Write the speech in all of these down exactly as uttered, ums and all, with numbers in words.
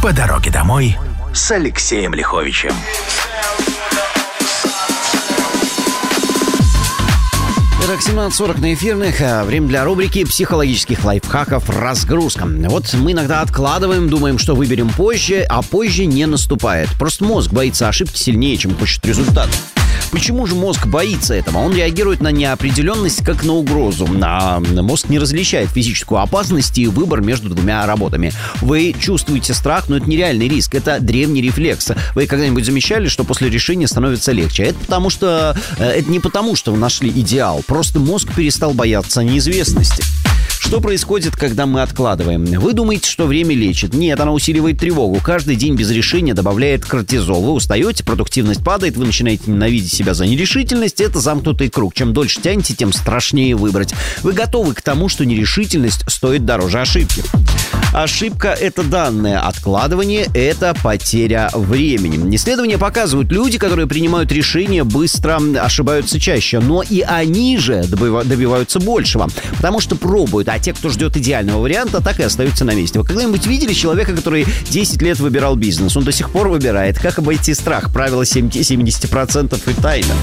По дороге домой с Алексеем Лиховичем. Итак, семнадцать сорок на эфирных. Время для рубрики психологических лайфхаков «Разгрузка». Вот мы иногда откладываем, думаем, что выберем позже, а позже не наступает. Просто мозг боится ошибки сильнее, чем хочет результат. Почему же мозг боится этого? Он реагирует на неопределенность как на угрозу. А мозг не различает физическую опасность и выбор между двумя работами. Вы чувствуете страх, но это нереальный риск. Это древний рефлекс. Вы когда-нибудь замечали, что после решения становится легче? Это потому что... Это не потому, что вы нашли идеал. Просто мозг перестал бояться неизвестности. Что происходит, когда мы откладываем? Вы думаете, что время лечит? Нет, оно усиливает тревогу. Каждый день без решения добавляет кортизол. Вы устаете, продуктивность падает, вы начинаете ненавидеть себя за нерешительность. Это замкнутый круг. Чем дольше тянете, тем страшнее выбрать. Вы готовы к тому, что нерешительность стоит дороже ошибки. Ошибка – это данное. Откладывание – это потеря времени. Исследования показывают, люди, которые принимают решения, быстро ошибаются чаще. Но и они же добиваются большего. Потому что пробуют. А те, кто ждет идеального варианта, так и остаются на месте. Вы когда-нибудь видели человека, который десять лет выбирал бизнес? Он до сих пор выбирает. Как обойти страх? Правило семьдесят процентов и тайна.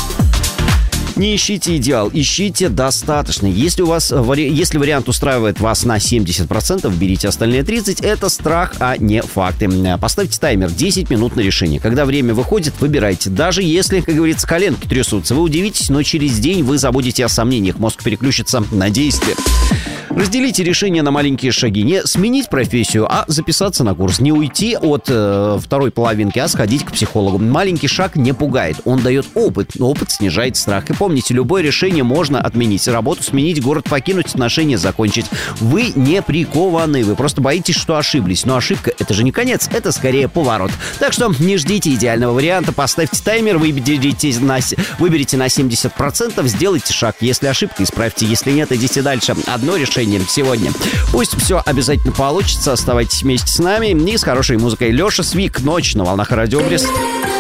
Не ищите идеал, ищите достаточно. Если у вас, если вариант устраивает вас на семьдесят процентов, берите остальные тридцать процентов. Это страх, а не факты. Поставьте таймер десять минут на решение. Когда время выходит, выбирайте. Даже если, как говорится, коленки трясутся, вы удивитесь, но через день вы забудете о сомнениях. Мозг переключится на действие. Разделите решение на маленькие шаги. Не сменить профессию, а записаться на курс. Не уйти от э, второй половинки, а сходить к психологу. Маленький шаг не пугает. Он дает опыт. Опыт снижает страх. И помните, любое решение можно отменить. Работу сменить, город покинуть, отношения закончить. Вы не прикованы. Вы просто боитесь, что ошиблись. Но ошибка — это же не конец. Это скорее поворот. Так что не ждите идеального варианта. Поставьте таймер, выберите на, выберите на семьдесят процентов, сделайте шаг. Если ошибка, исправьте. Если нет, идите дальше. Одно решение сегодня. Пусть все обязательно получится. Оставайтесь вместе с нами и с хорошей музыкой. Леша Свик, «Ночь» на волнах Радио Брест.